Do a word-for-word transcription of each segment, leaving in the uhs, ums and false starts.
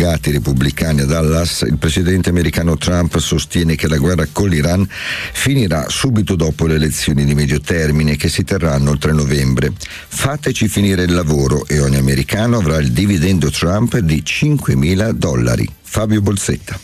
delegati repubblicani a Dallas, il presidente americano Trump sostiene che la guerra con l'Iran finirà subito dopo le elezioni di medio termine che si terranno il tre novembre. Fateci finire il lavoro e ogni americano avrà il dividendo Trump di cinquemila dollari. Fabio Bolsetta.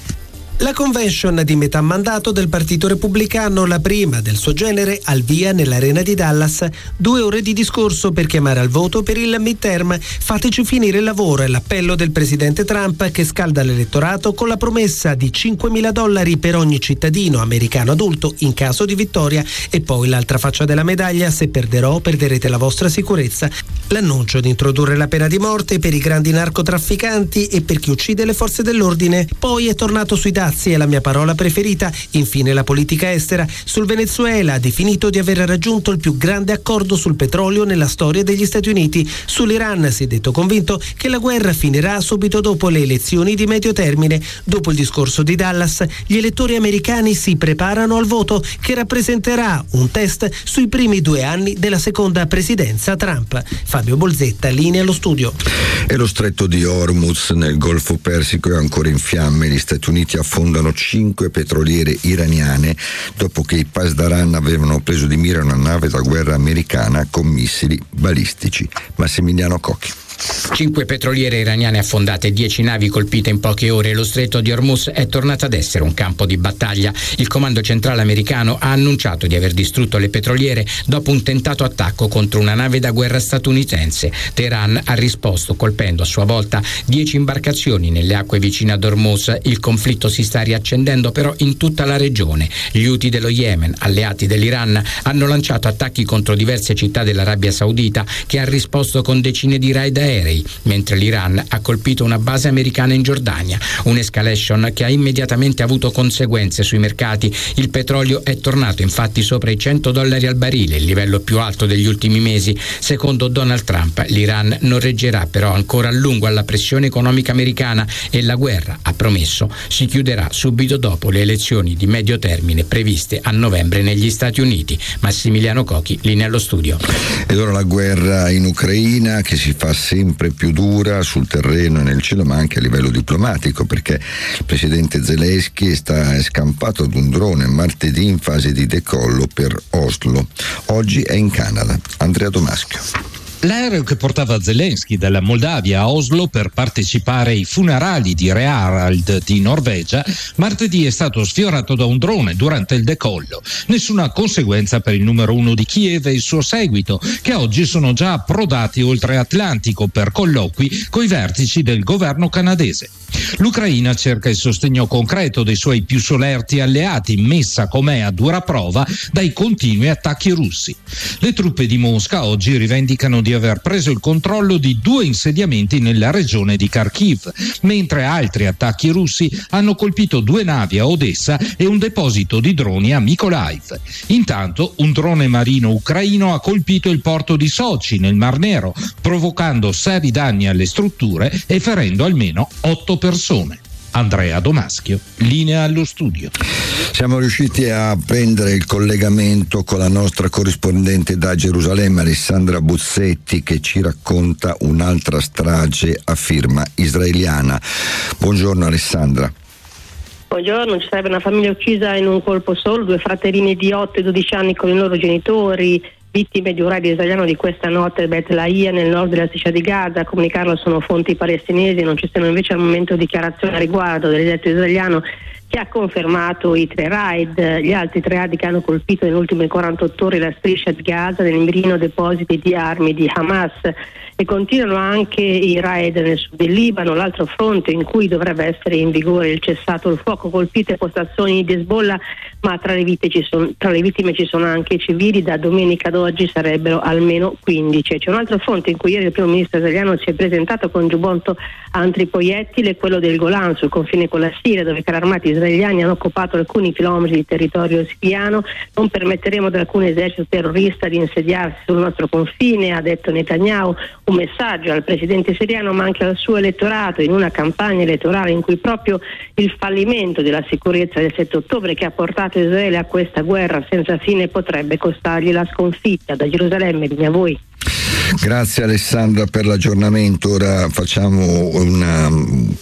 La convention di metà mandato del Partito Repubblicano, la prima del suo genere, al via nell'arena di Dallas. Due ore di discorso per chiamare al voto per il midterm. Fateci finire il lavoro è l'appello del presidente Trump che scalda l'elettorato con la promessa di cinquemila dollari per ogni cittadino americano adulto in caso di vittoria. E poi l'altra faccia della medaglia: se perderò, perderete la vostra sicurezza. L'annuncio di introdurre la pena di morte per i grandi narcotrafficanti e per chi uccide le forze dell'ordine. Poi è tornato sui dazi. È la mia parola preferita. Infine la politica estera. Sul Venezuela ha definito di aver raggiunto il più grande accordo sul petrolio nella storia degli Stati Uniti. Sull'Iran si è detto convinto che la guerra finirà subito dopo le elezioni di medio termine. Dopo il discorso di Dallas, gli elettori americani si preparano al voto che rappresenterà un test sui primi due anni della seconda presidenza Trump. Fabio Bolsetta, linea allo studio. E lo stretto di Hormuz nel Golfo Persico è ancora in fiamme. Gli Stati Uniti affondano cinque petroliere iraniane dopo che i Pasdaran avevano preso di mira una nave da guerra americana con missili balistici. Massimiliano Cocchi. Cinque petroliere iraniane affondate e dieci navi colpite in poche ore. Lo stretto di Hormuz è tornato ad essere un campo di battaglia. Il comando centrale americano ha annunciato di aver distrutto le petroliere dopo un tentato attacco contro una nave da guerra statunitense. Teheran ha risposto colpendo a sua volta dieci imbarcazioni nelle acque vicine ad Hormuz. Il conflitto si sta riaccendendo però in tutta la regione. Gli Houthi dello Yemen, alleati dell'Iran, hanno lanciato attacchi contro diverse città dell'Arabia Saudita, che ha risposto con decine di raid aerei, mentre l'Iran ha colpito una base americana in Giordania. Un'escalation che ha immediatamente avuto conseguenze sui mercati. Il petrolio è tornato infatti sopra i cento dollari al barile, il livello più alto degli ultimi mesi. Secondo Donald Trump, l'Iran non reggerà però ancora a lungo alla pressione economica americana e la guerra, ha promesso, si chiuderà subito dopo le elezioni di medio termine previste a novembre negli Stati Uniti. Massimiliano Cocchi, linea allo studio. Ed ora la guerra in Ucraina, che si fa sempre più dura sul terreno e nel cielo, ma anche a livello diplomatico, perché il presidente Zelensky sta scampato ad un drone martedì in fase di decollo per Oslo. Oggi è in Canada. Andrea Domaschio. L'aereo che portava Zelensky dalla Moldavia a Oslo per partecipare ai funerali di Re Harald di Norvegia martedì è stato sfiorato da un drone durante il decollo. Nessuna conseguenza per il numero uno di Kiev e il suo seguito, che oggi sono già approdati oltre Atlantico per colloqui coi vertici del governo canadese. L'Ucraina cerca il sostegno concreto dei suoi più solerti alleati, messa com'è a dura prova dai continui attacchi russi. Le truppe di Mosca oggi rivendicano di aver preso il controllo di due insediamenti nella regione di Kharkiv, mentre altri attacchi russi hanno colpito due navi a Odessa e un deposito di droni a Mykolaiv. Intanto un drone marino ucraino ha colpito il porto di Sochi nel Mar Nero, provocando seri danni alle strutture e ferendo almeno otto persone. Andrea Domaschio, linea allo studio. Siamo riusciti a prendere il collegamento con la nostra corrispondente da Gerusalemme, Alessandra Buzzetti, che ci racconta un'altra strage a firma israeliana. Buongiorno Alessandra. Buongiorno, ci sarebbe una famiglia uccisa in un colpo solo, due fraterini di otto e dodici anni con i loro genitori, vittime di un raid israeliano di questa notte a Bet Laia nel nord della striscia di Gaza. A comunicarlo sono fonti palestinesi, non ci sono invece al momento dichiarazioni a riguardo dell'esercito israeliano, che ha confermato i tre raid, gli altri tre raid che hanno colpito nelle ultime quarantotto ore la striscia di Gaza, nel mirino depositi di armi di Hamas. E continuano anche i raid nel sud del Libano, l'altro fronte in cui dovrebbe essere in vigore il cessato il fuoco, colpite postazioni di Hezbollah, ma tra le, vittime ci sono, tra le vittime ci sono anche civili. Da domenica ad oggi sarebbero almeno quindici. C'è un altro fronte in cui ieri il primo ministro israeliano si è presentato con giubbotto antiproiettile, quello del Golan sul confine con la Siria, dove i carri armati israeliani hanno occupato alcuni chilometri di territorio siriano. Non permetteremo ad alcun esercito terrorista di insediarsi sul nostro confine, ha detto Netanyahu. Un messaggio al presidente siriano ma anche al suo elettorato in una campagna elettorale in cui proprio il fallimento della sicurezza del sette ottobre, che ha portato Israele a questa guerra senza fine, potrebbe costargli la sconfitta. Da Gerusalemme, linea a voi. Grazie Alessandra per l'aggiornamento. Ora facciamo una